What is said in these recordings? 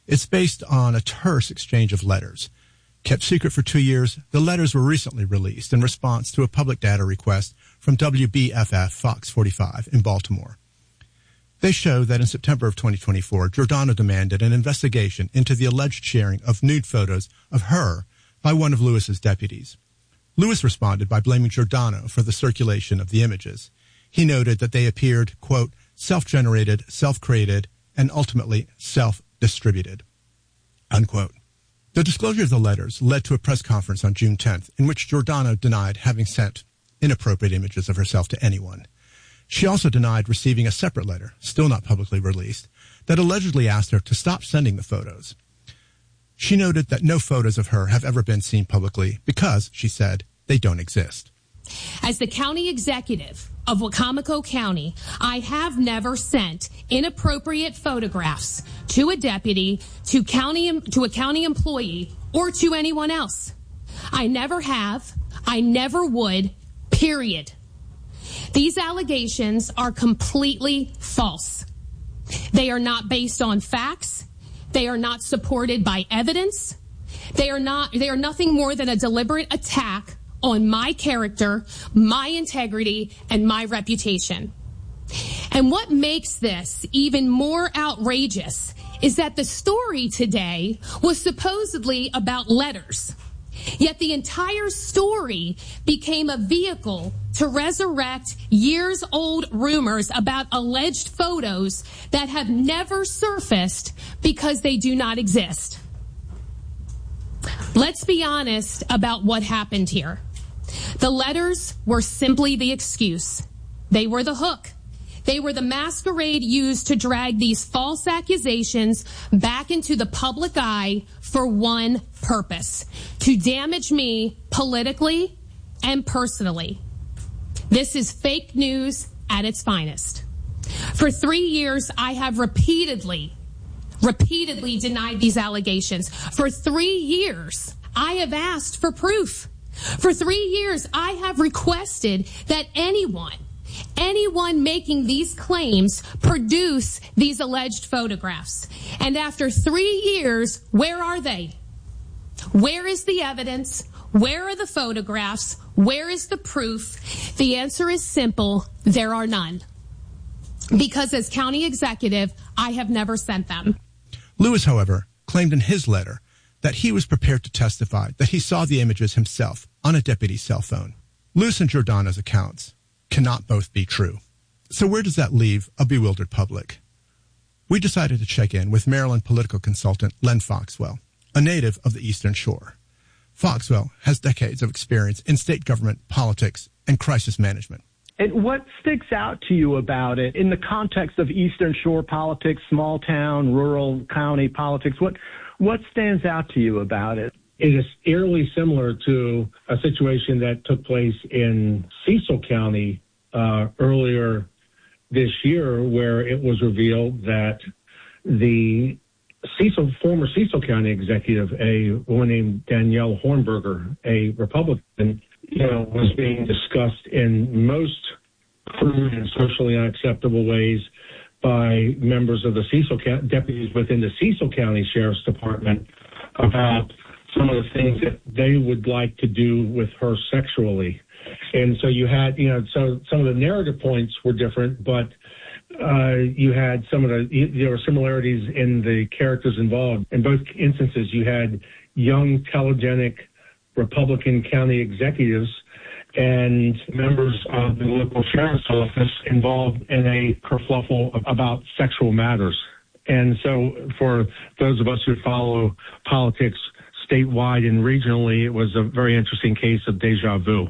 It's based on a terse exchange of letters. Kept secret for 2 years, the letters were recently released in response to a public data request from WBFF Fox 45 in Baltimore. They show that in September of 2024, Giordano demanded an investigation into the alleged sharing of nude photos of her by one of Lewis's deputies. Lewis responded by blaming Giordano for the circulation of the images. He noted that they appeared, quote, self-generated, self-created, and ultimately self-distributed, unquote. The disclosure of the letters led to a press conference on June 10th in which Giordano denied having sent inappropriate images of herself to anyone. She also denied receiving a separate letter, still not publicly released, that allegedly asked her to stop sending the photos. She noted that no photos of her have ever been seen publicly because, she said, they don't exist. As the county executive of Wicomico County, I have never sent inappropriate photographs to a deputy, to a county employee, or to anyone else. I never have. I never would, period. These allegations are completely false. They are not based on facts. They are not supported by evidence. They are nothing more than a deliberate attack on my character, my integrity, and my reputation. And what makes this even more outrageous is that the story today was supposedly about letters. Yet the entire story became a vehicle to resurrect years-old rumors about alleged photos that have never surfaced because they do not exist. Let's be honest about what happened here. The letters were simply the excuse. They were the hook. They were the masquerade used to drag these false accusations back into the public eye for one purpose: to damage me politically and personally. This is fake news at its finest. For 3 years, I have repeatedly denied these allegations. For 3 years, I have asked for proof. For 3 years, I have requested that anyone making these claims produce these alleged photographs. And after 3 years, where are they? Where is the evidence? Where are the photographs? Where is the proof? The answer is simple: there are none. Because as county executive, I have never sent them. Lewis, however, claimed in his letter that he was prepared to testify that he saw the images himself on a deputy's cell phone. Lewis and Giordano's accounts cannot both be true. So where does that leave a bewildered public? We decided to check in with Maryland political consultant Len Foxwell, a native of the Eastern Shore. Foxwell has decades of experience in state government, politics, and crisis management. And what sticks out to you about it in the context of Eastern Shore politics, small town, rural county politics? What stands out to you about it? It is eerily similar to a situation that took place in Cecil County earlier this year, where it was revealed that the former Cecil County executive, a woman named Danielle Hornberger, a Republican, was being discussed in most crude and socially unacceptable ways by members of the Cecil deputies within the Cecil County Sheriff's Department about some of the things that they would like to do with her sexually. And so you had, so some of the narrative points were different, but you had there were similarities in the characters involved. In both instances, you had young, telegenic Republican county executives and members of the local sheriff's office involved in a kerfluffle about sexual matters. And so for those of us who follow politics statewide and regionally, it was a very interesting case of deja vu.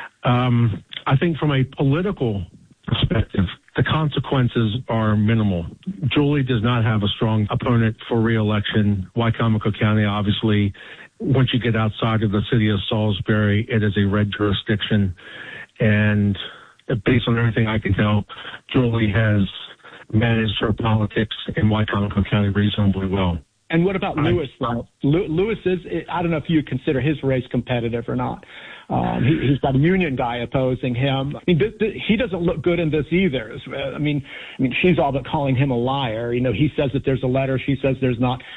I think from a political perspective, the consequences are minimal. Julie does not have a strong opponent for re-election. Wicomico County, obviously, once you get outside of the city of Salisbury, it is a red jurisdiction. And based on everything I can tell, Julie has managed her politics in Wicomico County reasonably well. And what about Lewis, though? Lewis is, I don't know if you consider his race competitive or not. He's got a union guy opposing him. I mean, he doesn't look good in this either. I mean, she's all but calling him a liar. He says that there's a letter. She says there's not.